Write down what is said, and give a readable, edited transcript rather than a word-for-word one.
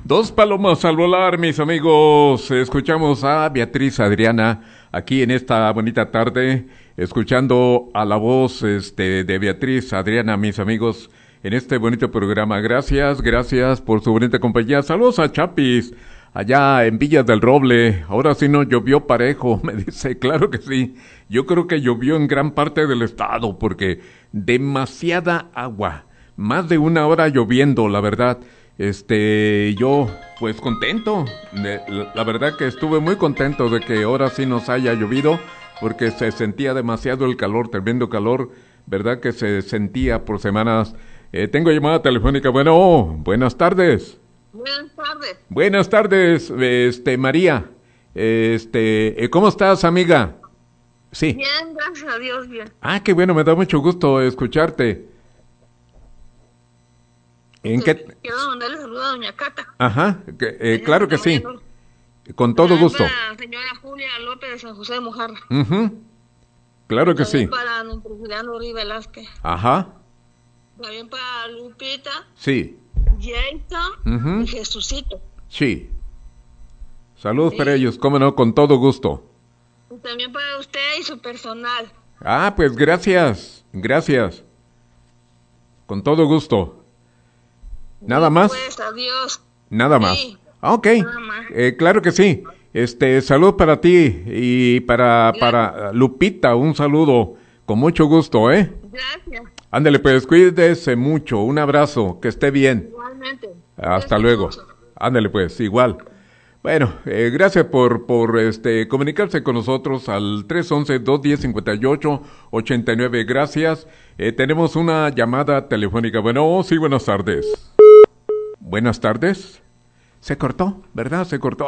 Dos palomas al volar, mis amigos. Escuchamos a Beatriz Adriana aquí en esta bonita tarde, escuchando a la voz de Beatriz Adriana, mis amigos, en este bonito programa. Gracias por su bonita compañía. Saludos a Chapis, allá en Villas del Roble. Ahora sí no llovió parejo, me dice. Claro que sí. Yo creo que llovió en gran parte del estado porque demasiada agua. Más de una hora lloviendo, la verdad. Yo, pues contento. La verdad que estuve muy contento de que ahora sí nos haya llovido, porque se sentía demasiado el calor, tremendo calor, ¿verdad? Que se sentía por semanas. Tengo llamada telefónica. Bueno, buenas tardes. Buenas tardes. Buenas tardes, María. ¿Cómo estás, amiga? Sí. Bien, gracias a Dios, bien. Ah, qué bueno, me da mucho gusto escucharte. ¿En qué? Quiero mandarle saludos a doña Cata. Ajá, claro que sí. Con todo gusto. Para la señora Julia López de San José de Mojarra. Claro que sí. Para nuestro Juliano Ruiz Velázquez. Ajá. También para Lupita. Sí. Jason y Jesucito. Sí. Saludos para ellos, cómo no, con todo gusto. Y también para usted y su personal. Ah, pues gracias. Con todo gusto. ¿Nada más? Pues, adiós. Nada más. Sí. Ok. Nada más. Claro que sí. Salud para ti y para Lupita, un saludo. Con mucho gusto, ¿eh? Gracias. Ándale, pues, cuídese mucho. Un abrazo, que esté bien. Igualmente. Hasta luego. Ándale, pues, igual. Bueno, gracias por comunicarse con nosotros al 311-210-5889. Gracias. Tenemos una llamada telefónica. Bueno, sí, buenas tardes. Buenas tardes. Se cortó, ¿verdad? Se cortó.